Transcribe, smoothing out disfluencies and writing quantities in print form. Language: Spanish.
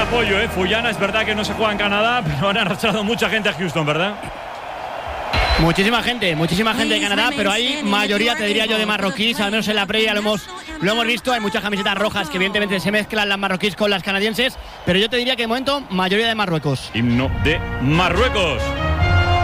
apoyo, ¿eh? Fuyana, es verdad que no se juega en Canadá, pero han arrastrado mucha gente a Houston, ¿verdad? Muchísima gente de Canadá, pero hay mayoría, te diría yo, de marroquíes. Al menos en la previa lo hemos visto. Hay muchas camisetas rojas que evidentemente se mezclan las marroquíes con las canadienses, pero yo te diría que de momento mayoría de Marruecos. Himno de Marruecos.